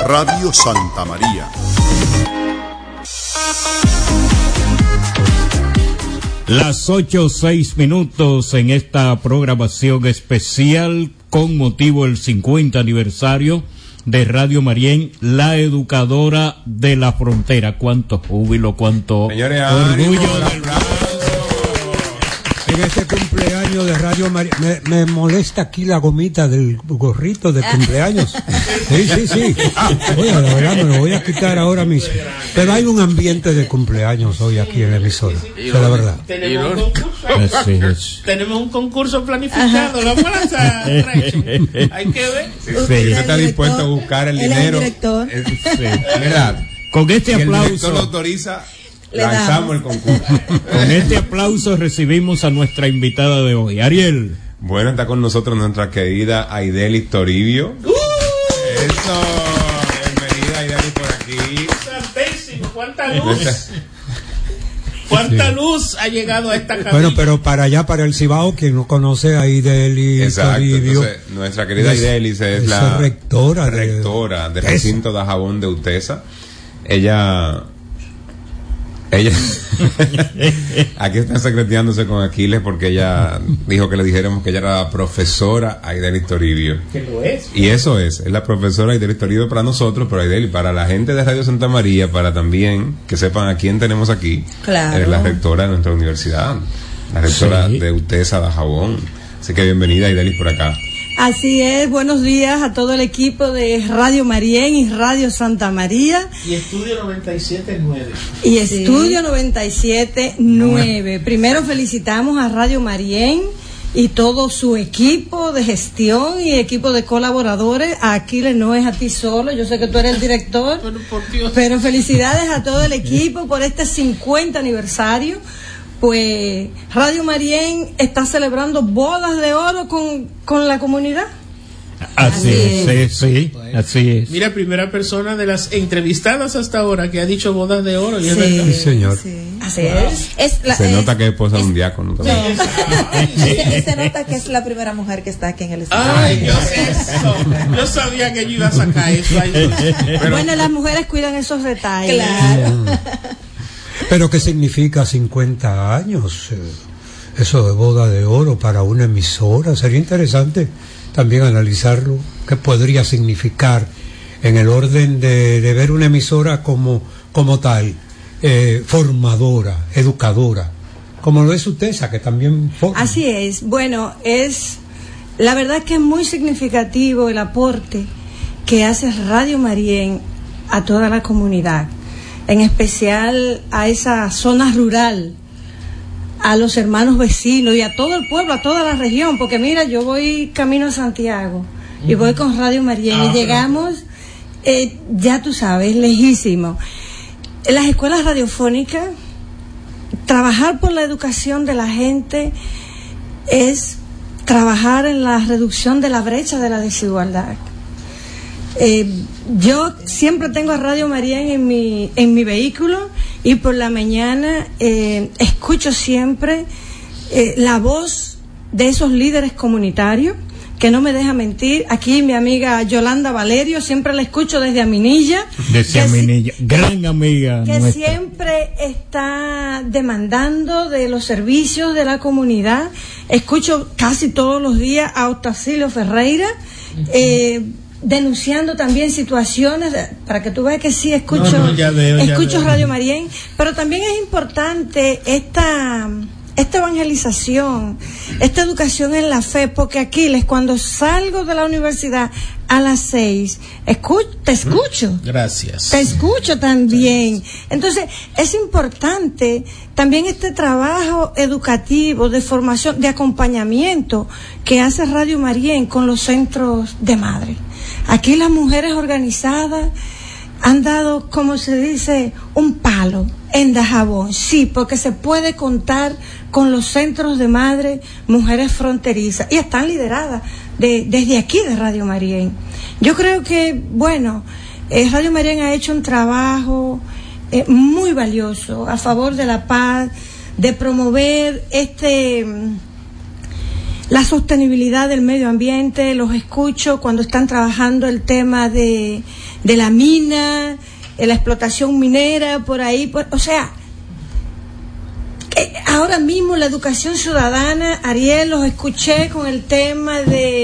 Radio Santa María. Las 8:06 en esta programación especial con motivo del 50 aniversario de Radio Marién, la educadora de la frontera. Cuánto júbilo, cuánto Señores, orgullo del en este cumpleaños de Radio Marién. Me molesta aquí la gomita del gorrito de cumpleaños. Sí. Oye, la verdad me lo voy a quitar ahora mismo. Pero hay un ambiente de cumpleaños hoy aquí en la emisora. Es la verdad. Tenemos un concurso planificado. Lo vamos a lanzar, hay que ver. Usted está dispuesto a buscar el dinero. Mira, con este aplauso. El director lo autoriza. Lanzamos el concurso. Con este aplauso recibimos a nuestra invitada de hoy, Ariel. Bueno, está con nosotros nuestra querida Aidelis Toribio. Eso, bienvenida Aidelis por aquí. Santísimo, cuánta luz. Cuánta luz ha llegado a esta cabina. Bueno, pero para allá, para el Cibao, quien no conoce a Aidelis Toribio. Entonces, nuestra querida Aidelis es la rectora del recinto de Jabón de UTESA. Ella aquí están secreteándose con Aquiles porque ella dijo que le dijéramos que ella era la profesora Aidelis Toribio. Que lo es. Y eso es la profesora Aidelis Toribio para nosotros, pero Aidelis, para la gente de Radio Santa María, para también que sepan a quién tenemos aquí. Claro. Eres la rectora de nuestra universidad, la rectora de UTESA de Jabón. Así que bienvenida Aidelis por acá. Así es, buenos días a todo el equipo de Radio Marién y Radio Santa María. Y Estudio 97.9. Y Estudio 97.9. Primero felicitamos a Radio Marién y todo su equipo de gestión y equipo de colaboradores. A Aquiles, no es a ti solo, yo sé que tú eres el director, pero felicidades a todo el equipo por este 50 aniversario. Pues Radio Marién está celebrando bodas de oro con la comunidad. Así es. Sí, así es. Mira, primera persona de las entrevistadas hasta ahora que ha dicho bodas de oro. Y es verdad. Sí, señor. Sí. Así es. Se nota que es esposa de un diácono. Se nota que es la primera mujer que está aquí en el estudio. Ay, yo sabía que yo iba a sacar eso. Bueno, las mujeres cuidan esos detalles. Claro. Pero ¿qué significa 50 años? Eso de boda de oro para una emisora. Sería interesante también analizarlo. ¿Qué podría significar en el orden de ver una emisora como tal, formadora, educadora, como lo es UTESA, que también forma? Así es. Bueno, la verdad que es muy significativo el aporte que hace Radio Marién a toda la comunidad, en especial a esa zona rural, a los hermanos vecinos y a todo el pueblo, a toda la región, porque mira, yo voy camino a Santiago y voy con Radio Marién y llegamos, ya tú sabes, lejísimo. En las escuelas radiofónicas, trabajar por la educación de la gente es trabajar en la reducción de la brecha de la desigualdad. Yo siempre tengo a Radio Marién en mi vehículo y por la mañana escucho siempre la voz de esos líderes comunitarios que no me deja mentir. Aquí mi amiga Yolanda Valerio, siempre la escucho desde Aminilla. Desde Aminilla, gran amiga que nuestra. Siempre está demandando de los servicios de la comunidad. Escucho casi todos los días a Otacilio Ferreira, denunciando también situaciones, para que tú veas que sí escucho Radio Marién, pero también es importante esta evangelización, esta educación en la fe, porque Aquiles, cuando salgo de la universidad a las 6, te escucho. Gracias. Te escucho también. Entonces, es importante también este trabajo educativo, de formación, de acompañamiento que hace Radio Marién con los centros de madre. Aquí las mujeres organizadas han dado, como se dice, un palo en Dajabón. Sí, porque se puede contar con los centros de madre, mujeres fronterizas, y están lideradas desde aquí de Radio Marién. Yo creo que, bueno, Radio Marién ha hecho un trabajo muy valioso a favor de la paz, de promover la sostenibilidad del medio ambiente, los escucho cuando están trabajando el tema de la mina, la explotación minera, por ahí, o sea, ahora mismo la educación ciudadana, Ariel, los escuché con el tema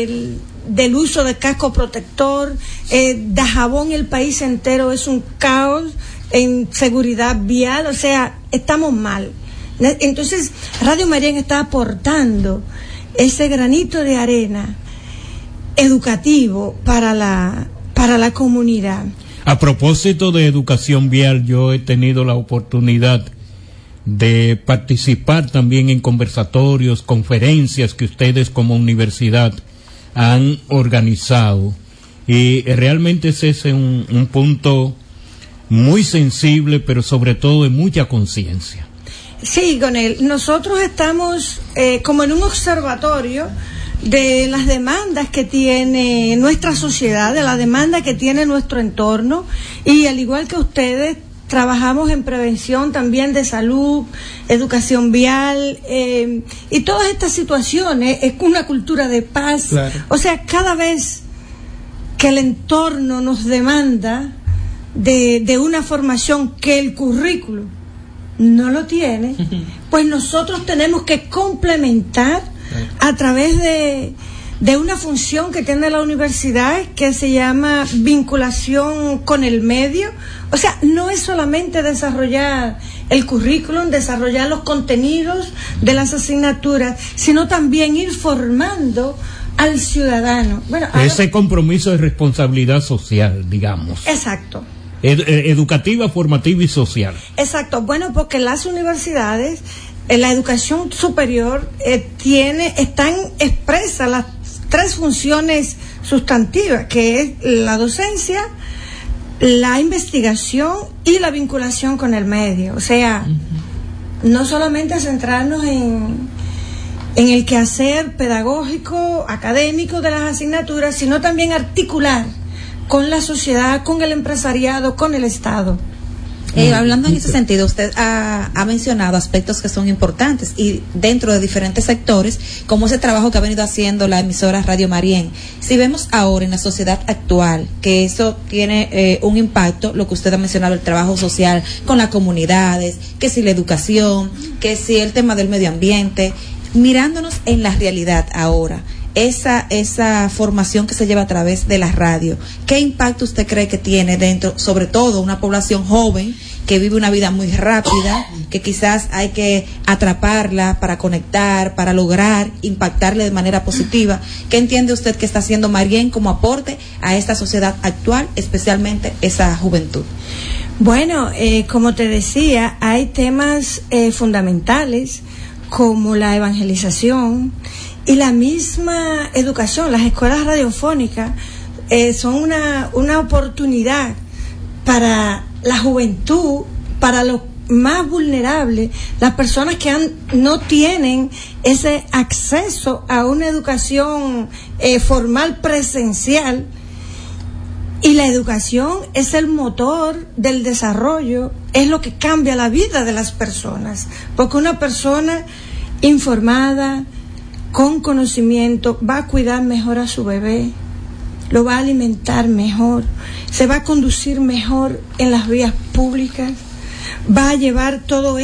del uso de casco protector, Dajabón, el país entero es un caos en seguridad vial, o sea, estamos mal. Entonces, Radio Marién está aportando ese granito de arena educativo para la comunidad. A propósito de educación vial, yo he tenido la oportunidad de participar también en conversatorios, conferencias que ustedes como universidad han organizado, y realmente ese es un punto muy sensible, pero sobre todo de mucha conciencia. Sí, Gonel, nosotros estamos como en un observatorio de las demandas que tiene nuestra sociedad, de la demanda que tiene nuestro entorno, y al igual que ustedes, trabajamos en prevención también de salud, educación vial, y todas estas situaciones, es una cultura de paz. Claro. O sea, cada vez que el entorno nos demanda de una formación que el currículo no lo tiene, pues nosotros tenemos que complementar a través de una función que tiene la universidad que se llama vinculación con el medio. O sea, no es solamente desarrollar el currículum, desarrollar los contenidos de las asignaturas, sino también ir formando al ciudadano. Bueno, ese compromiso de responsabilidad social, digamos. Exacto. Educativa, formativa y social. Exacto. Bueno, porque las universidades, la educación superior, están expresas las tres funciones sustantivas, que es la docencia, la investigación y la vinculación con el medio. O sea, no solamente centrarnos en el quehacer pedagógico, académico de las asignaturas, sino también articular con la sociedad, con el empresariado, con el Estado. Hablando en ese sentido, usted ha mencionado aspectos que son importantes y dentro de diferentes sectores, como ese trabajo que ha venido haciendo la emisora Radio Marién. Si vemos ahora en la sociedad actual que eso tiene un impacto, lo que usted ha mencionado, el trabajo social con las comunidades, que si la educación, que si el tema del medio ambiente, mirándonos en la realidad ahora, esa formación que se lleva a través de la radio, ¿qué impacto usted cree que tiene dentro, sobre todo una población joven que vive una vida muy rápida, que quizás hay que atraparla para conectar, para lograr impactarle de manera positiva? ¿Qué entiende usted que está haciendo Marién como aporte a esta sociedad actual, especialmente esa juventud? Bueno, como te decía, hay temas fundamentales como la evangelización y la misma educación. Las escuelas radiofónicas son una oportunidad para la juventud, para los más vulnerables, las personas que no tienen ese acceso a una educación formal presencial. Y la educación es el motor del desarrollo, es lo que cambia la vida de las personas, porque una persona informada, con conocimiento, va a cuidar mejor a su bebé, lo va a alimentar mejor, se va a conducir mejor en las vías públicas, va a llevar todo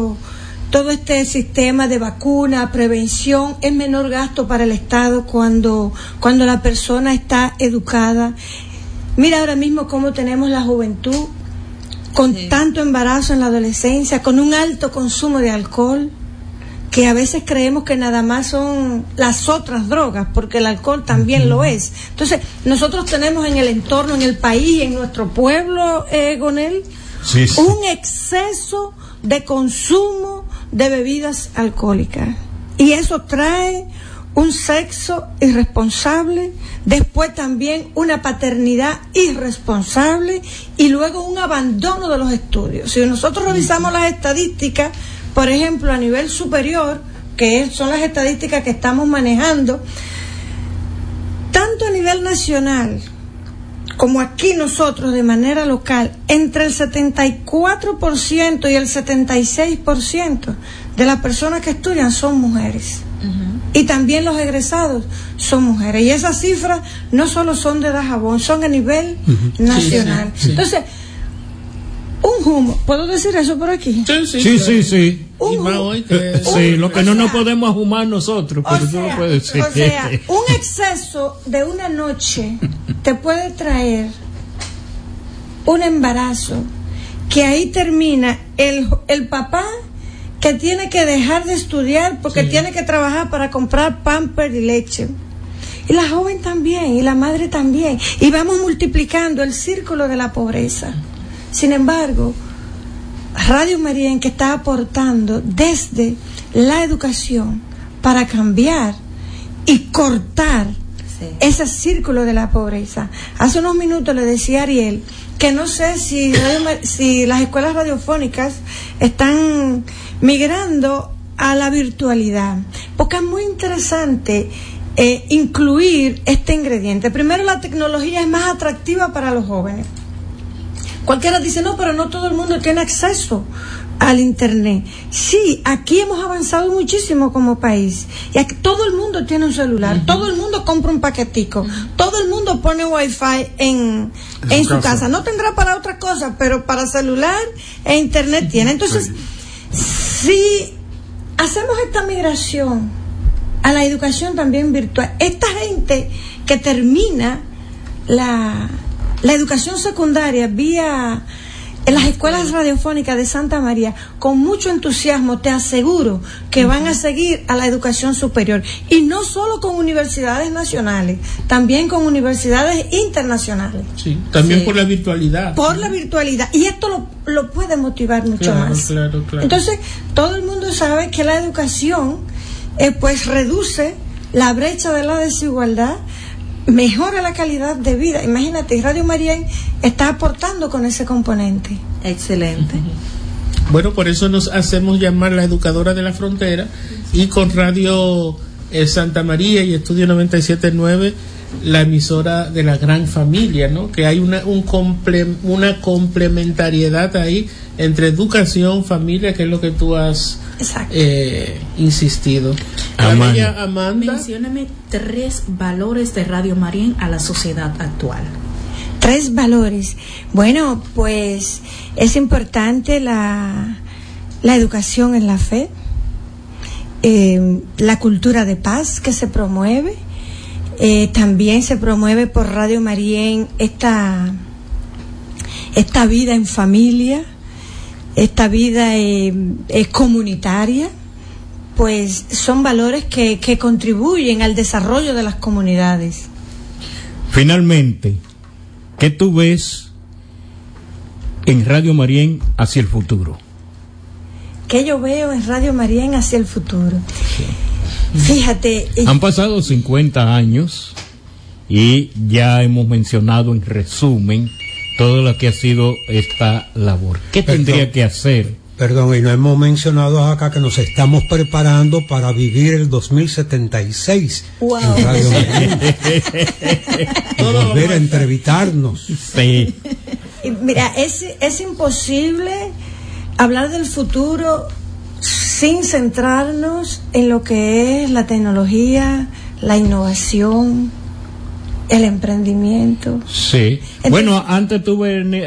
este sistema de vacuna, prevención, es menor gasto para el Estado cuando la persona está educada. Mira ahora mismo cómo tenemos la juventud con tanto embarazo en la adolescencia, con un alto consumo de alcohol, que a veces creemos que nada más son las otras drogas, porque el alcohol también lo es. Entonces, nosotros tenemos en el entorno, en el país, en nuestro pueblo, Gonel, un exceso de consumo de bebidas alcohólicas. Y eso trae un sexo irresponsable, después también una paternidad irresponsable y luego un abandono de los estudios. Si nosotros revisamos las estadísticas, por ejemplo, a nivel superior, que son las estadísticas que estamos manejando, tanto a nivel nacional como aquí nosotros de manera local, entre el 74% y el 76% de las personas que estudian son mujeres. Y también los egresados son mujeres. Y esas cifras no solo son de Dajabón, son a nivel nacional. Sí. Entonces, un humo, ¿puedo decir eso por aquí? Sí. Y más hoy que- Sí, lo que no nos podemos ahumar nosotros, pero tú lo puedes decir. O sea, un exceso de una noche te puede traer un embarazo que ahí termina el papá que tiene que dejar de estudiar porque tiene que trabajar para comprar pamper y leche. Y la joven también, y la madre también. Y vamos multiplicando el círculo de la pobreza. Sin embargo, Radio Marién, que está aportando desde la educación para cambiar y cortar ese círculo de la pobreza. Hace unos minutos le decía a Ariel que no sé si las escuelas radiofónicas están migrando a la virtualidad, porque es muy interesante incluir este ingrediente. Primero, la tecnología es más atractiva para los jóvenes. Cualquiera dice, no, pero no todo el mundo tiene acceso al internet. Sí, aquí hemos avanzado muchísimo como país. Y aquí todo el mundo tiene un celular, todo el mundo compra un paquetico, todo el mundo pone wifi en su casa. No tendrá para otra cosa, pero para celular e internet tiene. Entonces, si hacemos esta migración a la educación también virtual, esta gente que termina la educación secundaria en las escuelas radiofónicas de Santa María, con mucho entusiasmo, te aseguro que van a seguir a la educación superior. Y no solo con universidades nacionales, también con universidades internacionales. Sí, también por la virtualidad. Por la virtualidad. Y esto lo puede motivar mucho más. Claro. Entonces, todo el mundo sabe que la educación pues reduce la brecha de la desigualdad, mejora la calidad de vida. Imagínate, Radio Marién está aportando con ese componente. Excelente. Bueno, por eso nos hacemos llamar la educadora de la frontera, y con Radio Santa María y Estudio 97.9 la emisora de la gran familia, ¿no? Que hay una complementariedad ahí entre educación, familia, que es lo que tú has insistido. Amanda. Mencióname 3 valores de Radio Marién a la sociedad actual. 3 valores. Bueno, pues es importante la educación en la fe, la cultura de paz que se promueve. También se promueve por Radio Marién esta vida en familia, esta vida comunitaria. Pues son valores que contribuyen al desarrollo de las comunidades. Finalmente, ¿qué tú ves en Radio Marién hacia el futuro? ¿Qué yo veo en Radio Marién hacia el futuro? Sí. Fíjate. Han pasado 50 años y ya hemos mencionado en resumen todo lo que ha sido esta labor. ¿Qué tendría que hacer? Perdón, y no hemos mencionado acá que nos estamos preparando para vivir el 2076 wow. en Radio Marién. Volver a entrevistarnos. Sí. Mira, es imposible hablar del futuro sin centrarnos en lo que es la tecnología, la innovación, el emprendimiento. Sí. Entonces, bueno, antes tú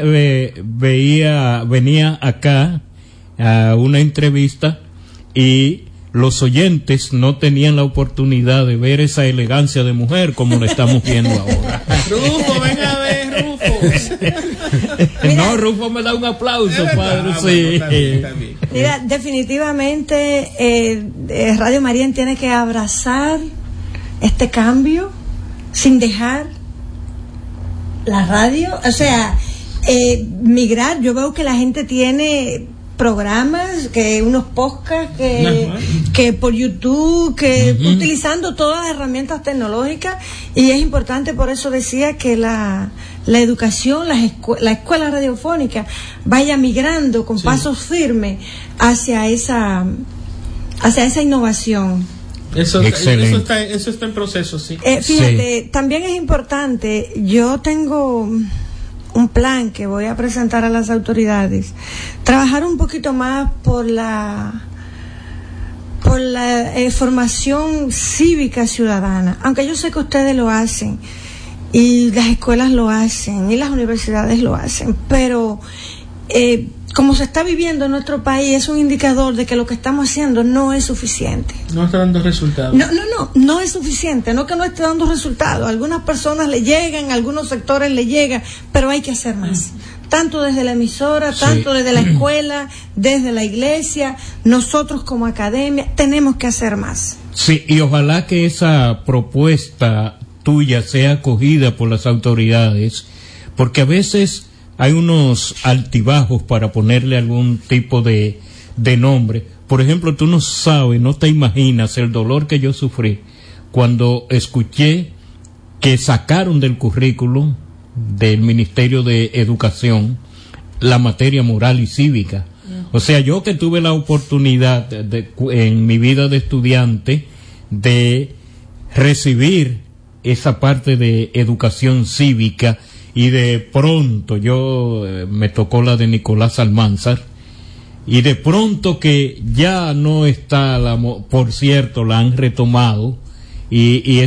venía acá a una entrevista y los oyentes no tenían la oportunidad de ver esa elegancia de mujer como la estamos viendo ahora. Rufo, venga a ver, Rufo. No, Rufo me da un aplauso, padre. Sí. También. Mira, definitivamente Radio Marién tiene que abrazar este cambio sin dejar la radio, o sea, migrar. Yo veo que la gente tiene programas, que unos podcasts, que por YouTube, que utilizando todas las herramientas tecnológicas, y es importante, por eso decía que la educación, la escuela radiofónica vaya migrando con pasos firmes hacia esa innovación. Eso está en proceso, sí. Fíjate, también es importante, yo tengo un plan que voy a presentar a las autoridades, trabajar un poquito más por por la formación cívica ciudadana, aunque yo sé que ustedes lo hacen y las escuelas lo hacen y las universidades lo hacen, pero como se está viviendo en nuestro país es un indicador de que lo que estamos haciendo no es suficiente. No está dando resultados. No es suficiente, no que no esté dando resultados. Algunas personas le llegan, algunos sectores le llegan, pero hay que hacer más. Tanto desde la emisora, tanto desde la escuela, desde la iglesia, nosotros como academia tenemos que hacer más. Sí, y ojalá que esa propuesta tuya sea acogida por las autoridades, porque a veces hay unos altibajos para ponerle algún tipo de nombre. Por ejemplo, tú no sabes, no te imaginas el dolor que yo sufrí cuando escuché que sacaron del currículum del Ministerio de Educación la materia moral y cívica. O sea, yo que tuve la oportunidad en mi vida de estudiante de recibir esa parte de educación cívica, y de pronto me tocó la de Nicolás Almanzar, y de pronto que ya no está, por cierto, la han retomado, y